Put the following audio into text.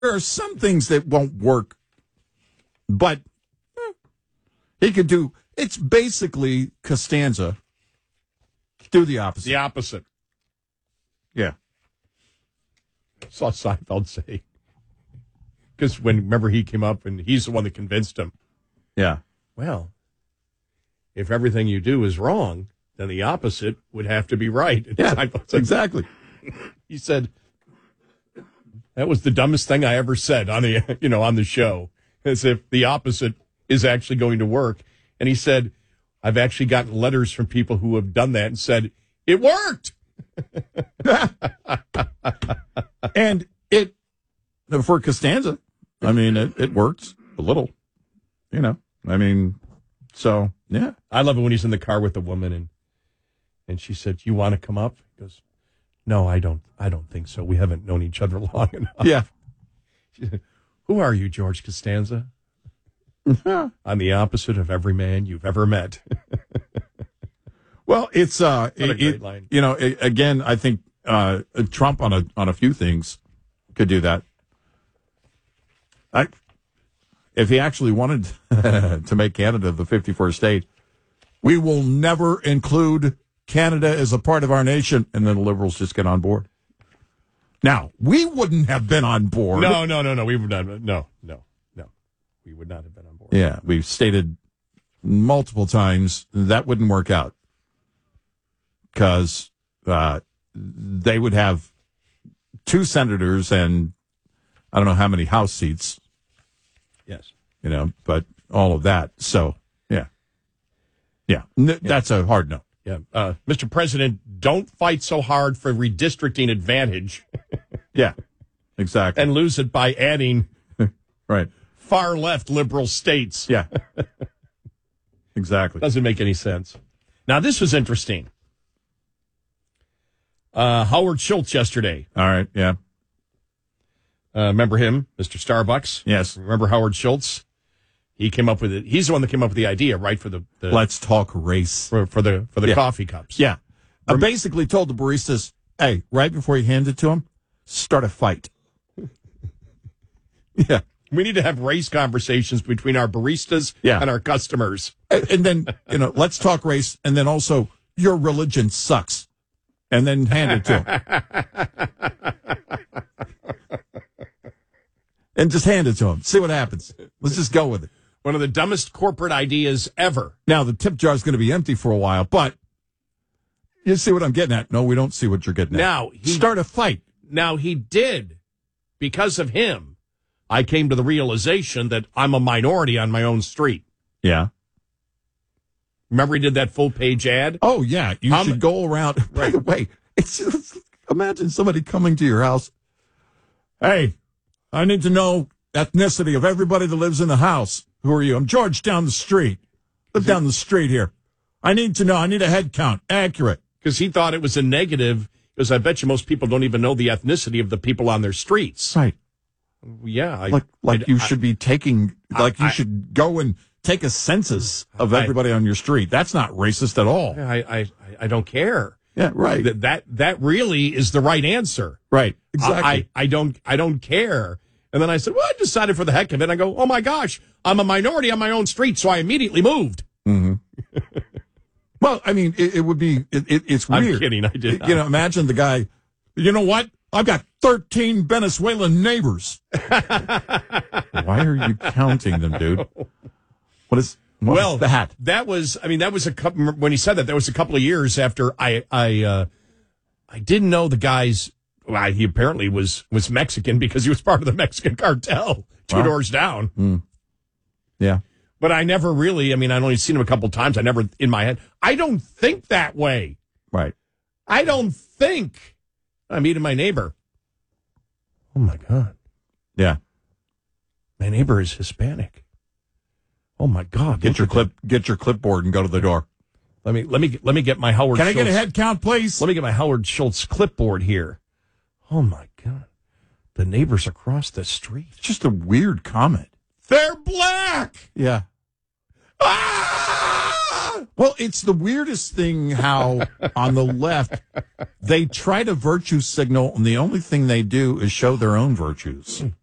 there are some things that won't work, but he could do. It's basically Costanza. Do the opposite. The opposite. Yeah. I saw Seinfeld say, because remember he came up and he's the one that convinced him. Yeah. Well, if everything you do is wrong, then the opposite would have to be right. And Yeah, Seinfeld said, exactly. He said, that was the dumbest thing I ever said on the show, as if the opposite is actually going to work. And he said, I've actually gotten letters from people who have done that and said, it worked. And it, for Costanza, I mean, it works a little, I mean, so, yeah. I love it when he's in the car with the woman and she said, you want to come up? He goes, no, I don't think so. We haven't known each other long enough. Yeah. She said, who are you, George Costanza? I'm the opposite of every man you've ever met. Well, it's a great line. Again, I think Trump on a few things could do that. If he actually wanted to make Canada the 51st state, we will never include Canada as a part of our nation, and then the liberals just get on board. Now, we wouldn't have been on board. No. We would not. No. We would not have been on board. Yeah, we've stated multiple times that wouldn't work out because they would have 2 senators and I don't know how many House seats. Yes. But all of that. So, yeah. That's a hard no. Yeah. Mr. President, don't fight so hard for redistricting advantage. Yeah, exactly. And lose it by adding right. far left liberal states. Yeah. Exactly. Doesn't make any sense. Now, this was interesting. Howard Schultz yesterday. All right, yeah. Remember him, Mr. Starbucks? Yes. Remember Howard Schultz? He came up with it. He's the one that came up with the idea, right? For the Let's talk race for the coffee cups. Yeah. I basically told the baristas, hey, right before you hand it to them, start a fight. Yeah. We need to have race conversations between our baristas and our customers. And then, let's talk race. And then also, your religion sucks. And then hand it to them. And just hand it to them. See what happens. Let's just go with it. One of the dumbest corporate ideas ever. Now, the tip jar is going to be empty for a while, but you see what I'm getting at? No, we don't see what you're getting at. Now, start a fight. Now, he did. Because of him, I came to the realization that I'm a minority on my own street. Yeah. Remember he did that full-page ad? Oh, yeah. You should go around. Right. By the way, it's just, imagine somebody coming to your house. Hey, I need to know ethnicity of everybody that lives in the house. Who are you? I'm George down the street. Live down the street here. I need to know. I need a head count. Accurate. Because he thought it was a negative, because I bet you most people don't even know the ethnicity of the people on their streets. Right. Yeah. You should be taking, you should go and take a census of everybody on your street. That's not racist at all. I don't care. Yeah, right. That really is the right answer. Right. Exactly. I don't care. And then I said, well, I decided for the heck of it. I go, oh my gosh, I'm a minority on my own street, so I immediately moved. Mm-hmm. Well, I mean, it would be, it's weird. I'm kidding, I did not. Imagine the guy, you know what? I've got 13 Venezuelan neighbors. Why are you counting them, dude? What is that? That was a couple, when he said that was a couple of years after I didn't know the guy's, he apparently was Mexican because he was part of the Mexican cartel two doors down. Mm. Yeah. But I never really, I'd only seen him a couple of times. I never, in my head, I don't think that way. Right. I don't think. I'm meeting my neighbor. Oh my God. Yeah. My neighbor is Hispanic. Oh my God. Get your clipboard and go to the door. Let me get my Howard Can Schultz. I get a head count, please? Let me get my Howard Schultz clipboard here. Oh my God. The neighbors across the street. It's just a weird comment. They're black. Yeah. Ah! Well, it's the weirdest thing how on the left they try to virtue signal and the only thing they do is show their own virtues.